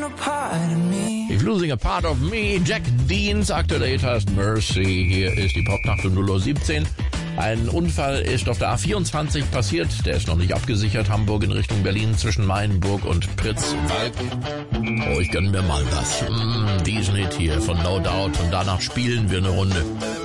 If Losing a Part of Me, Jack Deans, aktueller Hit heißt Mercy. Hier ist die Popnacht um 0:17 Uhr. Ein Unfall ist auf der A24 passiert, der ist noch nicht abgesichert. Hamburg in Richtung Berlin zwischen Mainburg und Pritzwalk. Oh, ich gönn mir mal was. Diesen Hit hier von No Doubt und danach spielen wir eine Runde.